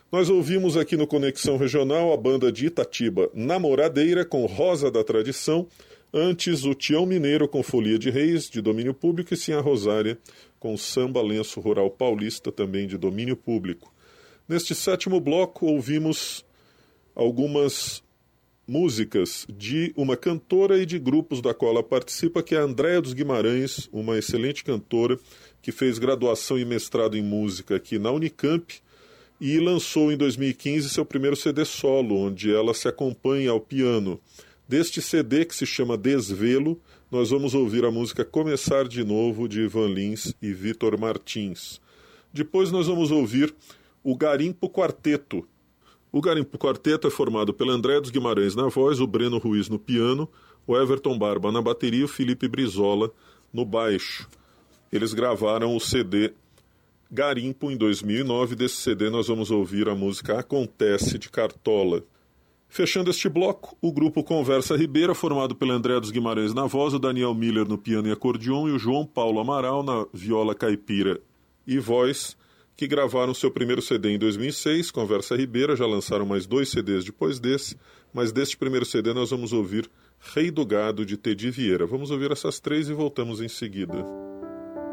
Nós ouvimos aqui no Conexão Regional a banda de Itatiba Namoradeira com Rosa da Tradição, antes o Tião Mineiro com Folia de Reis, de domínio público, e Sinha Rosária com Samba Lenço Rural Paulista, também de domínio público. Neste sétimo bloco ouvimos algumas músicas de uma cantora e de grupos da qual ela participa, que é a Andréa dos Guimarães, uma excelente cantora que fez graduação e mestrado em música aqui na Unicamp e lançou em 2015 seu primeiro CD solo, onde ela se acompanha ao piano. Deste CD, que se chama Desvelo, nós vamos ouvir a música Começar de Novo, de Ivan Lins e Vitor Martins. Depois nós vamos ouvir o Garimpo Quarteto. O Garimpo Quarteto é formado pela Andréa dos Guimarães na voz, o Breno Ruiz no piano, o Everton Barba na bateria e o Felipe Brizola no baixo. Eles gravaram o CD Garimpo em 2009. Desse CD nós vamos ouvir a música Acontece, de Cartola. Fechando este bloco, o grupo Conversa Ribeira, formado pela Andréa dos Guimarães na voz, o Daniel Miller no piano e acordeon e o João Paulo Amaral na viola caipira e voz, que gravaram seu primeiro CD em 2006, Conversa Ribeira. Já lançaram mais 2 CDs depois desse, mas deste primeiro CD nós vamos ouvir Rei do Gado, de Tedi Vieira. Vamos ouvir essas 3 e voltamos em seguida.